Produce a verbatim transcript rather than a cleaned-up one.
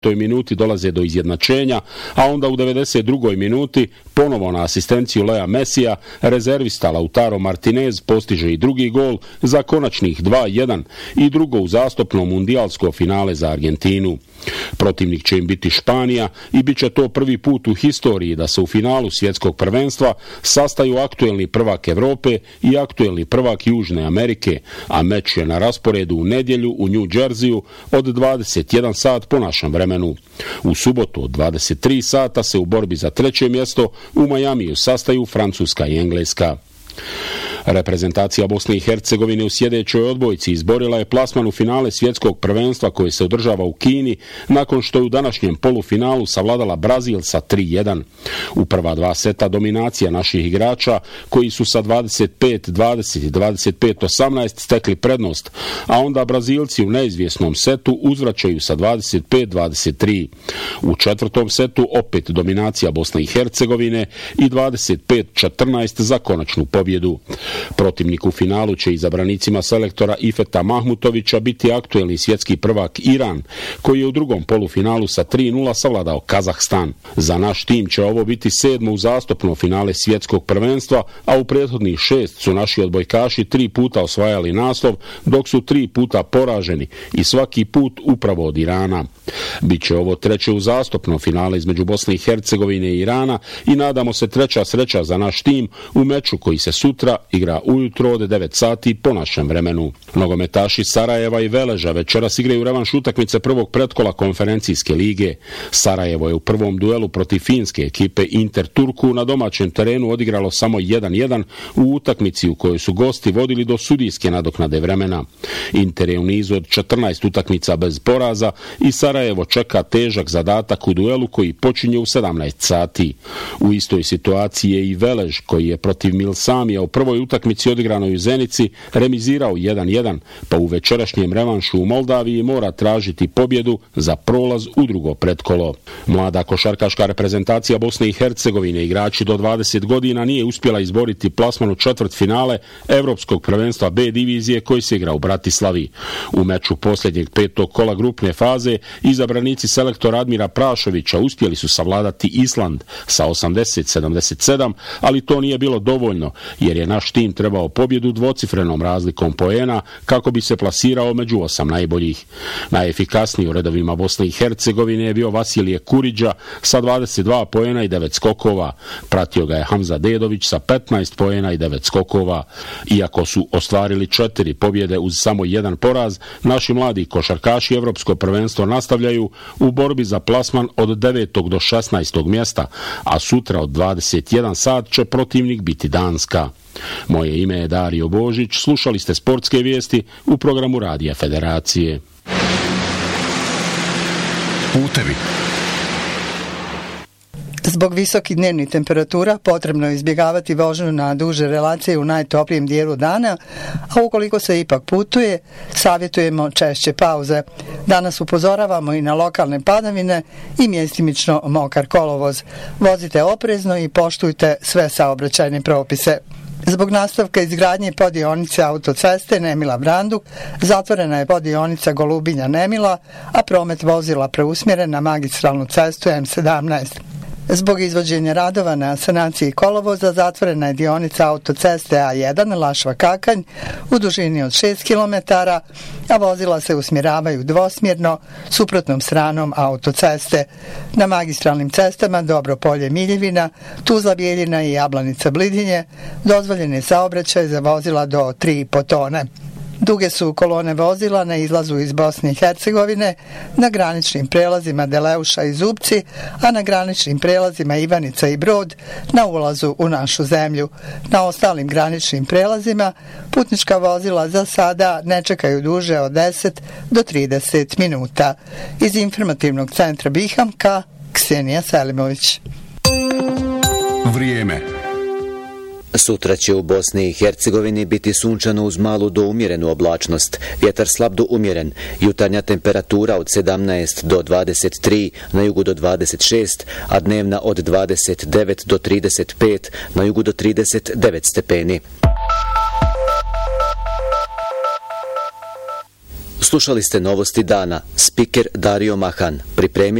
toj minuti dolaze do izjednačenja, a onda u devedeset drugoj minuti ponovo na asistenciju Lea Messija rezervista Lautaro Martinez postiže i drugi gol za konačnih dva jedan i drugo uzastopno mundijalsko finale za Argentinu. Protivnik će im biti Španija i bit će to prvi put u historiji da se u finalu svjetskog prvenstva sastaju aktuelni prvak Evrope i aktuelni prvak Južne Amerike, a meč je na rasporedu u nedjelju u New Jerseyu od dvadeset jedan sat po našem vremenu. U subotu od dvadeset tri sata se u borbi za treće mjesto u Majamiju sastaju Francuska i Engleska. Reprezentacija Bosne i Hercegovine u sljedećoj odbojci izborila je plasman u finale svjetskog prvenstva koje se održava u Kini nakon što je u današnjem polufinalu savladala Brazil sa tri jedan. U prva dva seta dominacija naših igrača koji su sa dvadeset pet dvadeset i dvadeset pet osamnaest stekli prednost, a onda Brazilci u neizvjesnom setu uzvraćaju sa dvadeset pet dvadeset tri. U četvrtom setu opet dominacija Bosne i Hercegovine i dvadeset pet četrnaest za konačnu pobjedu. Protivnik u finalu će izabranicima selektora Ifeta Mahmutovića biti aktuelni svjetski prvak Iran, koji je u drugom polufinalu sa tri nula savladao Kazahstan. Za naš tim će ovo biti sedmo uzastopno finale svjetskog prvenstva, a u prethodnih šest su naši odbojkaši tri puta osvajali naslov, dok su tri puta poraženi i svaki put upravo od Irana. Biće ovo treće uzastopno finale između Bosne i Hercegovine i Irana i nadamo se treća sreća za naš tim u meču koji se sutra igra ujutro od devet sati po našem vremenu. Nogometaši Sarajeva i Veleža večeras igraju revanš utakmice prvog pretkola konferencijske lige. Sarajevo je u prvom duelu protiv finske ekipe Inter Turku na domaćem terenu odigralo samo jedan jedan u utakmici u kojoj su gosti vodili do sudijske nadoknade vremena. Inter je u nizu od četrnaest utakmica bez poraza i Sarajevo čeka težak zadatak u duelu koji počinje u sedamnaest sati. U istoj situaciji je i Velež koji je protiv Milsamija u prvoj utakmici odigranoj u Zenici remizirao jedan jedan, pa u večerašnjem revanšu u Moldaviji mora tražiti pobjedu za prolaz u drugo pretkolo. Mlada košarkaška reprezentacija Bosne i Hercegovine, igrači do dvadeset godina, nije uspjela izboriti plasman u četvrt finale Evropskog prvenstva B divizije koji se igra u Bratislavi. U meču posljednjeg petog kola grupne faze izabranici selektora Admira Prašovića uspjeli su savladati Island sa osamdeset sedamdeset sedam, ali to nije bilo dovoljno jer je naš tim trebao pobjedu dvocifrenom razlikom poena kako bi se plasirao među osam najboljih. Najefikasniji u redovima Bosne i Hercegovine je bio Vasilije Kuriđa sa dvadeset dva poena i devet skokova. Pratio ga je Hamza Dedović sa petnaest poena i devet skokova. Iako su ostvarili četiri pobjede uz samo jedan poraz, naši mladi košarkaši Evropsko prvenstvo nastavljaju u borbi za plasman od devetog do šesnaestog mjesta, a sutra od dvadeset jedan sat će protivnik biti Danska. Moje ime je Dario Božić, slušali ste sportske vijesti u programu Radija Federacije. Putevi. Zbog visokih dnevnih temperatura potrebno je izbjegavati vožnju na duže relacije u najtoplijem dijelu dana, a ukoliko se ipak putuje, savjetujemo češće pauze. Danas upozoravamo i na lokalne padavine i mjestimično mokar kolovoz. Vozite oprezno i poštujte sve saobraćajne propise. Zbog nastavka izgradnje poddionice autoceste Nemila-Branduk zatvorena je poddionica Golubinja-Nemila, a promet vozila preusmjeren na magistralnu cestu M sedamnaest. Zbog izvođenja radova na sanaciji kolovoza zatvorena je dionica autoceste A jedan Lašva-Kakanj u dužini od šest kilometara, a vozila se usmjeravaju dvosmjerno suprotnom stranom autoceste. Na magistralnim cestama Dobropolje-Miljevina, Tuzla-Bijeljina i Jablanica-Blidinje dozvoljen je saobraćaj za vozila do tri i po tone. Duge su kolone vozila na izlazu iz Bosne i Hercegovine, na graničnim prelazima Deleuša i Zubci, a na graničnim prelazima Ivanica i Brod na ulazu u našu zemlju. Na ostalim graničnim prelazima putnička vozila za sada ne čekaju duže od deset do trideset minuta. Iz informativnog centra Bihamka, Ksenija Selimović. Vrijeme. Sutra će u Bosni i Hercegovini biti sunčano uz malu do umjerenu oblačnost, vjetar slab do umjeren, jutarnja temperatura od sedamnaest do dvadeset tri, na jugu do dvadeset šest, a dnevna od dvadeset devet do trideset pet, na jugu do trideset devet stepeni. Slušali ste novosti dana. Spiker Dario Mahan. Pripremio